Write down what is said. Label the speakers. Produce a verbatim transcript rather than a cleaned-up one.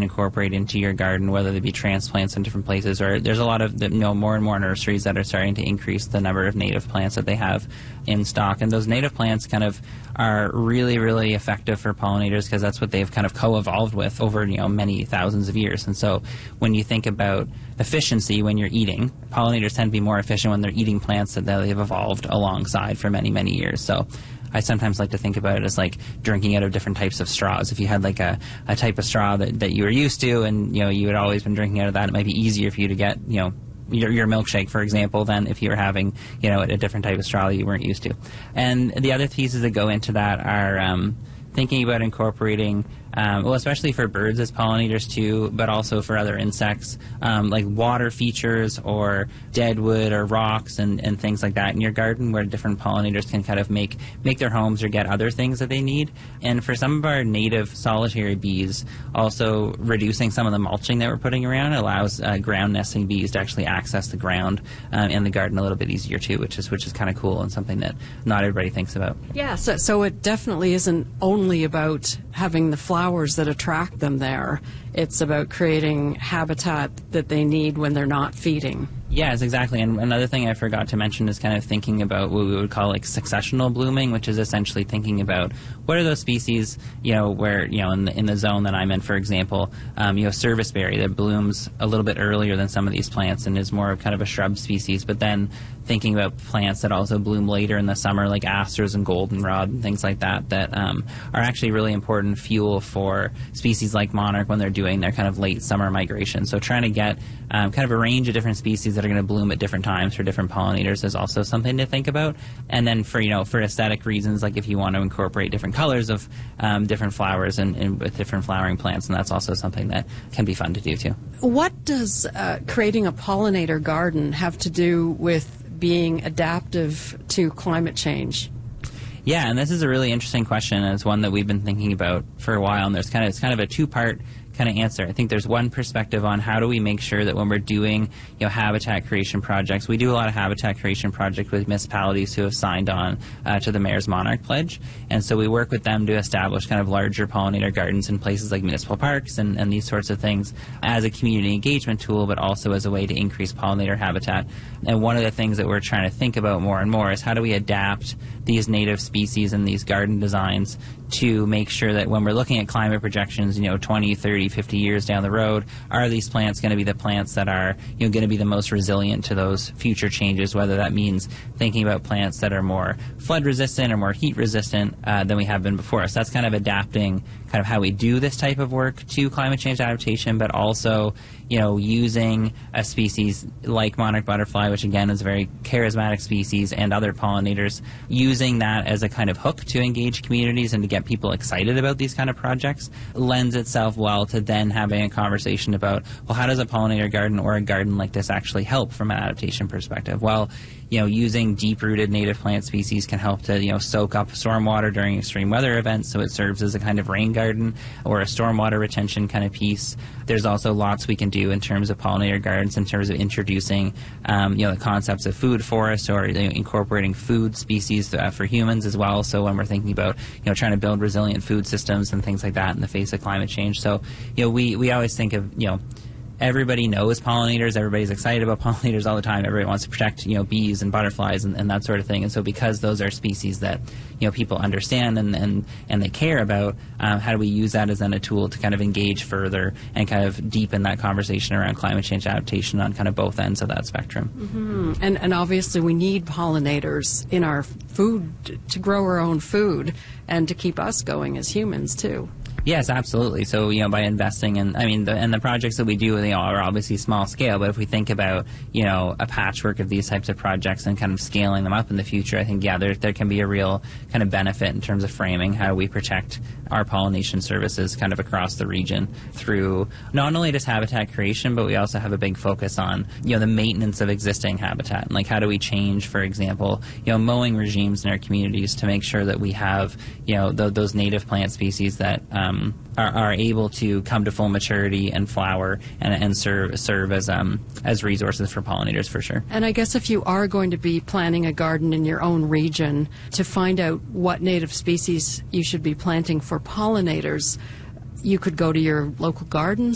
Speaker 1: incorporate into your garden, whether they be transplants in different places, or there's a lot of, you know, more and more nurseries that are starting to increase the number of native plants that they have in stock. And those native plants kind of are really, really effective for pollinators because that's what they've kind of co-evolved with over, you know, many thousands of years. And so when you think about efficiency when you're eating, pollinators tend to be more efficient when they're eating plants that they've evolved alongside for many, many years. So I sometimes like to think about it as like drinking out of different types of straws. If you had like a, a type of straw that, that you were used to and, you know, you had always been drinking out of that, it might be easier for you to get, you know, your, your milkshake, for example, than if you were having, you know, a different type of straw that you weren't used to. And the other pieces that go into that are um, thinking about incorporating, um, well, especially for birds as pollinators too, but also for other insects, um, like water features or dead wood or rocks and, and things like that in your garden where different pollinators can kind of make, make their homes or get other things that they need. And for some of our native solitary bees, also reducing some of the mulching that we're putting around allows uh, ground nesting bees to actually access the ground um, and the garden a little bit easier too, which is which is kind of cool and something that not everybody thinks about.
Speaker 2: Yeah, so, so it definitely isn't only about having the flowers that attract them there. It's about creating habitat that they need when they're not feeding.
Speaker 1: Yes, exactly. And another thing I forgot to mention is kind of thinking about what we would call like successional blooming, which is essentially thinking about what are those species, you know, where, you know, in the, in the zone that I'm in, for example, um, you know, serviceberry that blooms a little bit earlier than some of these plants and is more of kind of a shrub species, but then thinking about plants that also bloom later in the summer, like asters and goldenrod and things like that, that um, are actually really important fuel for species like monarch when they're doing their kind of late summer migration. So trying to get um, kind of a range of different species that are going to bloom at different times for different pollinators is also something to think about. And then for, you know, for aesthetic reasons, like if you want to incorporate different colors of um, different flowers and, and with different flowering plants, and that's also something that can be fun to do too.
Speaker 2: What does uh, creating a pollinator garden have to do with being adaptive to climate change?
Speaker 1: Yeah, and this is a really interesting question, and it's one that we've been thinking about for a while, and there's kind of, it's kind of a two-part kind of answer. I think there's one perspective on how do we make sure that when we're doing, you know, habitat creation projects, we do a lot of habitat creation projects with municipalities who have signed on uh, to the Mayor's Monarch Pledge, and so we work with them to establish kind of larger pollinator gardens in places like municipal parks and, and these sorts of things as a community engagement tool, but also as a way to increase pollinator habitat. And one of the things that we're trying to think about more and more is how do we adapt these native species and these garden designs to make sure that when we're looking at climate projections, you know, twenty, thirty, fifty years down the road, are these plants going to be the plants that are, you know, going to be the most resilient to those future changes, whether that means thinking about plants that are more flood resistant or more heat resistant uh, than we have been before. So that's kind of adapting kind of how we do this type of work to climate change adaptation, but also, you know, using a species like monarch butterfly, which again is a very charismatic species, and other pollinators, using that as a kind of hook to engage communities and to get people excited about these kind of projects lends itself well to then having a conversation about, well, how does a pollinator garden or a garden like this actually help from an adaptation perspective? Well, you know, using deep-rooted native plant species can help to, you know, soak up stormwater during extreme weather events, so it serves as a kind of rain garden or a stormwater retention kind of piece. There's also lots we can do in terms of pollinator gardens, in terms of introducing, um, you know, the concepts of food forests or, you know, incorporating food species uh, for humans as well. So when we're thinking about, you know, trying to build resilient food systems and things like that in the face of climate change. So, you know, we, we always think of, you know, everybody knows pollinators, everybody's excited about pollinators all the time, everybody wants to protect, you know, bees and butterflies and, and that sort of thing, and so because those are species that, you know, people understand and, and, and they care about, um, how do we use that as then a tool to kind of engage further and kind of deepen that conversation around climate change adaptation on kind of both ends of that spectrum.
Speaker 2: Mm-hmm. And, and obviously we need pollinators in our food to grow our own food and to keep us going as humans too.
Speaker 1: Yes, absolutely. So, you know, by investing in, I mean, the, and the projects that we do, you know, are obviously small scale, but if we think about, you know, a patchwork of these types of projects and kind of scaling them up in the future, I think, yeah, there, there can be a real kind of benefit in terms of framing how we protect our pollination services kind of across the region through not only just habitat creation, but we also have a big focus on, you know, the maintenance of existing habitat. And like, how do we change, for example, you know, mowing regimes in our communities to make sure that we have, you know, th those native plant species that, um, Are, are able to come to full maturity and flower and, and serve serve as um as resources for pollinators for sure.
Speaker 2: And I guess if you are going to be planting a garden in your own region, to find out what native species you should be planting for pollinators, you could go to your local garden